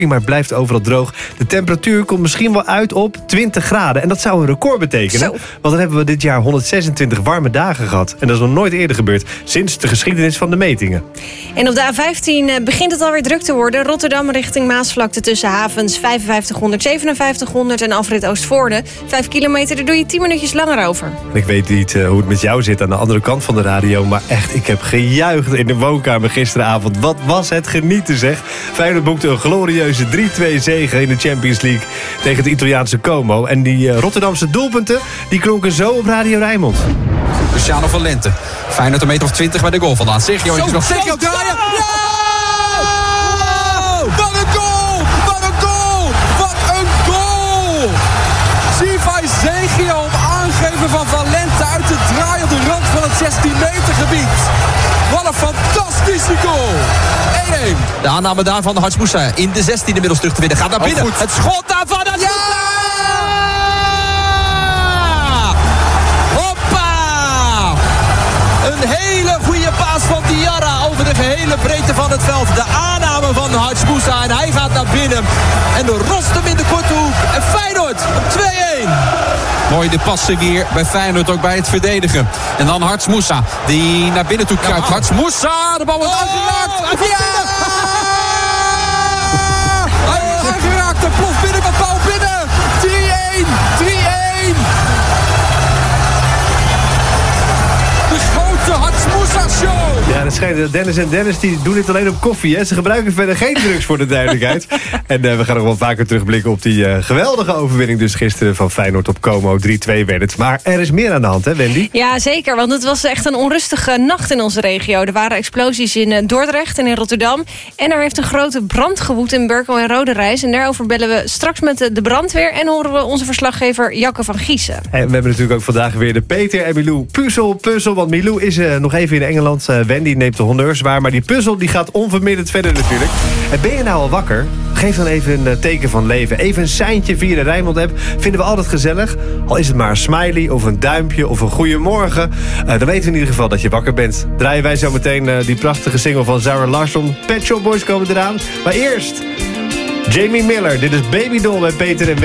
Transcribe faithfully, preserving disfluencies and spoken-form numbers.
maar het blijft overal droog. De temperatuur komt misschien wel uit op twintig graden. En dat zou een record betekenen. Zo. Want dan hebben we dit jaar honderdzesentwintig warme dagen gehad. En dat is nog nooit eerder gebeurd sinds de geschiedenis van de metingen. En op de A vijftien begint het alweer druk te worden. Rotterdam richting Maasvlakte tussen havens vijfenvijftighonderd, zevenenvijftighonderd en Afrit Oostvoorne. Vijf kilometer, daar doe je tien minuutjes langer over. Ik weet niet uh, hoe het met jou zit aan de andere kant van de radio. Maar echt, ik heb gejuicht in de woonkamer gisteravond. Wat was het genieten, zeg. Feyenoord boekte een glorieuze drie twee zege in de Champions League tegen het Italiaanse Como. En die uh, Rotterdamse doelpunten, die klonken zo op Radio Rijnmond. Luciano Valente. Feyenoord een meter of twintig bij de goal vandaan. Sergio is nog Sergio draaien. Ja! Wat een goal! Wat een goal! Wat een goal! Sivai Sergio op aangeven van Valente uit te draaien op de rand van het zestien meter gebied. Wat een fantastische goal! één-één. De aanname daar van Hats Moussa in de zestien inmiddels terug te winnen. Gaat naar binnen. Oh, het schot daar van Hats Moussa! Ja! Een hele goede paas van Diarra over de gehele breedte van het veld. De aanname van Hats Moussa en hij gaat naar binnen. En de rost hem in de korte hoek. En Feyenoord op twee-één. Mooi de passen weer bij Feyenoord, ook bij het verdedigen. En dan Hats Moussa die naar binnen toe kruipt. Ja, Hats Moussa, de bal wordt oh, aangeraakt. Hij ja! Hij wordt aangeraakt en ploft binnen met bal binnen. drie-één. drie-één. De Hats Moussa Show. Ja, dat schijnt dat Dennis en Dennis die doen dit alleen op koffie. Hè? Ze gebruiken verder geen drugs voor de duidelijkheid. En uh, we gaan nog wel vaker terugblikken op die uh, geweldige overwinning dus gisteren van Feyenoord op Como. drie twee werd het. Maar er is meer aan de hand, hè Wendy? Ja, zeker. Want het was echt een onrustige nacht in onze regio. Er waren explosies in uh, Dordrecht en in Rotterdam. En er heeft een grote brand gewoed in Berkel en Roderijs. En daarover bellen we straks met de, de brandweer. En horen we onze verslaggever Jacke van Giezen. En we hebben natuurlijk ook vandaag weer de Peter en Milou puzzel, puzzel. Want Milou is uh, nog even in Engeland. Uh, Wendy neemt de honneurs waar. Maar die puzzel die gaat onverminderd verder natuurlijk. En ben je nou al wakker? Geef dan even een uh, teken van leven. Even een seintje via de Rijnmond-app. Vinden we altijd gezellig. Al is het maar een smiley of een duimpje of een goeiemorgen. Uh, dan weten we in ieder geval dat je wakker bent. Draaien wij zo meteen uh, die prachtige single van Zara Larsson. Pet Shop Boys komen eraan. Maar eerst Jamie Miller. Dit is Baby Doll bij Peter en